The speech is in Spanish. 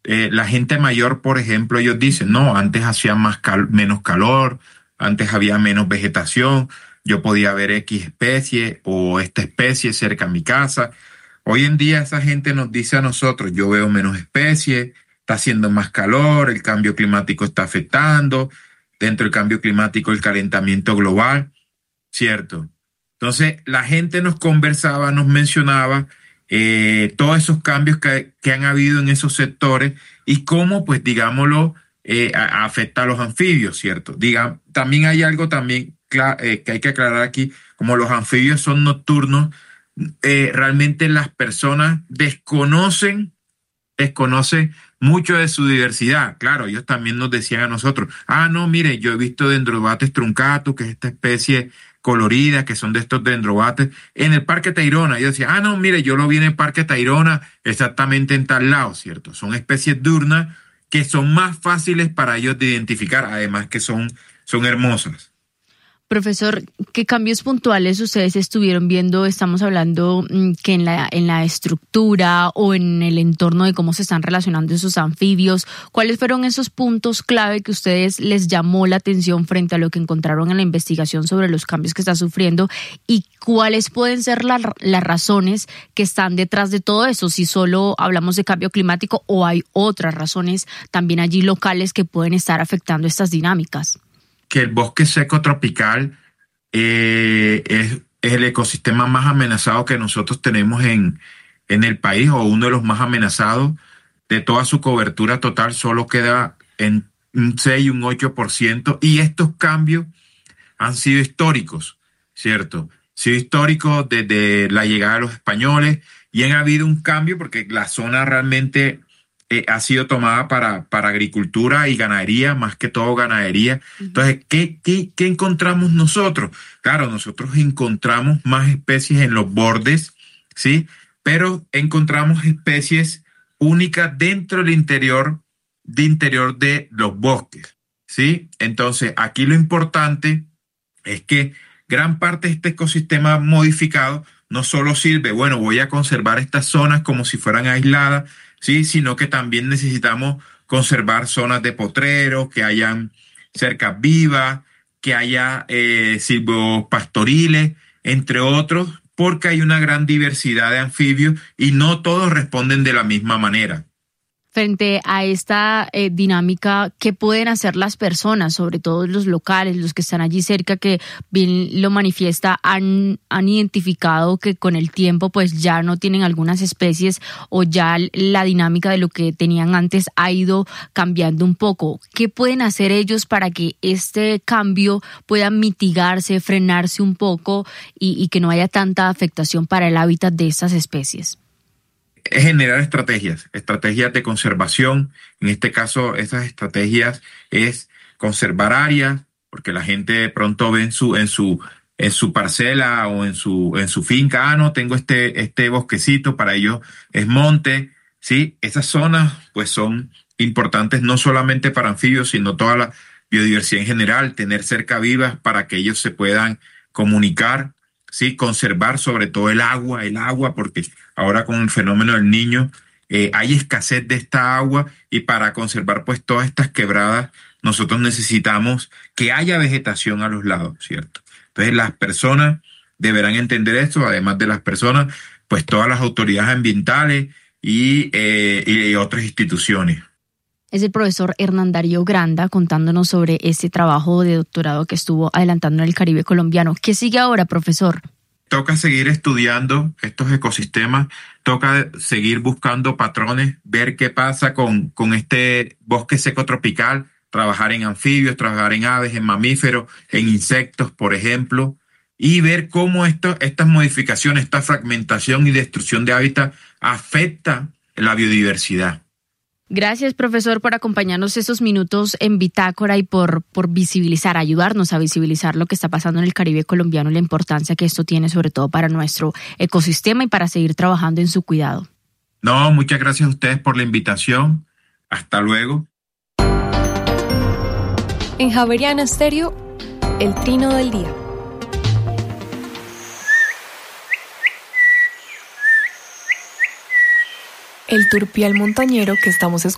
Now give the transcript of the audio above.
La gente mayor, por ejemplo, ellos dicen, no, antes hacía menos calor, antes había menos vegetación, yo podía ver X especie o esta especie cerca de mi casa. Hoy en día esa gente nos dice a nosotros, yo veo menos especies, está haciendo más calor, el cambio climático está afectando, dentro del cambio climático el calentamiento global, ¿cierto? Entonces la gente nos conversaba, nos mencionaba todos esos cambios que han habido en esos sectores y cómo, pues digámoslo, afecta a los anfibios, ¿cierto? También hay algo también que hay que aclarar aquí, como los anfibios son nocturnos, realmente las personas desconocen mucho de su diversidad. Claro, ellos también nos decían a nosotros, no, mire, yo he visto Dendrobates truncatus, que es esta especie colorida, que son de estos dendrobates, en el Parque Tayrona. Yo decía, no, mire, yo lo vi en el Parque Tayrona, exactamente en tal lado, ¿cierto? Son especies diurnas que son más fáciles para ellos de identificar, además que son hermosas. Profesor, ¿qué cambios puntuales ustedes estuvieron viendo? Estamos hablando que en la estructura o en el entorno de cómo se están relacionando esos anfibios. ¿Cuáles fueron esos puntos clave que ustedes les llamó la atención frente a lo que encontraron en la investigación sobre los cambios que está sufriendo? ¿Y cuáles pueden ser las razones que están detrás de todo eso? Si solo hablamos de cambio climático o hay otras razones también allí locales que pueden estar afectando estas dinámicas. Que el bosque seco tropical es el ecosistema más amenazado que nosotros tenemos en el país, o uno de los más amenazados. De toda su cobertura total solo queda en un 6 y un 8%, y estos cambios han sido históricos, ¿cierto? Han sido históricos desde la llegada de los españoles, y han habido un cambio porque la zona realmente ha sido tomada para agricultura y ganadería, más que todo ganadería. Entonces, ¿qué encontramos nosotros? Claro, nosotros encontramos más especies en los bordes, ¿sí? Pero encontramos especies únicas dentro del interior de los bosques, ¿sí? Entonces, aquí lo importante es que gran parte de este ecosistema modificado no solo sirve, bueno, voy a conservar estas zonas como si fueran aisladas, sí, sino que también necesitamos conservar zonas de potrero, que hayan cercas vivas, que haya silvopastoriles, entre otros, porque hay una gran diversidad de anfibios y no todos responden de la misma manera. Frente a esta dinámica, ¿qué pueden hacer las personas, sobre todo los locales, los que están allí cerca, que bien lo manifiesta, han identificado que con el tiempo pues ya no tienen algunas especies o ya la dinámica de lo que tenían antes ha ido cambiando un poco? ¿Qué pueden hacer ellos para que este cambio pueda mitigarse, frenarse un poco y que no haya tanta afectación para el hábitat de estas especies? Es generar estrategias de conservación. En este caso, esas estrategias es conservar áreas, porque la gente de pronto ve en su parcela o en su finca, no, tengo este bosquecito, para ellos es monte, ¿sí? Esas zonas pues son importantes no solamente para anfibios, sino toda la biodiversidad en general, tener cerca vivas para que ellos se puedan comunicar, ¿sí? Conservar sobre todo el agua, porque ahora con el fenómeno del Niño hay escasez de esta agua, y para conservar pues todas estas quebradas nosotros necesitamos que haya vegetación a los lados, ¿cierto? Entonces las personas deberán entender esto, además de las personas, pues todas las autoridades ambientales y otras instituciones. Es el profesor Hernán Darío Granda contándonos sobre este trabajo de doctorado que estuvo adelantando en el Caribe colombiano. ¿Qué sigue ahora, profesor? Toca seguir estudiando estos ecosistemas, toca seguir buscando patrones, ver qué pasa con este bosque seco tropical, trabajar en anfibios, trabajar en aves, en mamíferos, en insectos, por ejemplo, y ver cómo estas modificaciones, esta fragmentación y destrucción de hábitat afecta la biodiversidad. Gracias, profesor, por acompañarnos estos minutos en Bitácora y por ayudarnos a visibilizar lo que está pasando en el Caribe colombiano y la importancia que esto tiene sobre todo para nuestro ecosistema y para seguir trabajando en su cuidado. No, muchas gracias a ustedes por la invitación. Hasta luego. En Javeriana Estéreo, el trino del día. El turpial montañero que estamos escuchando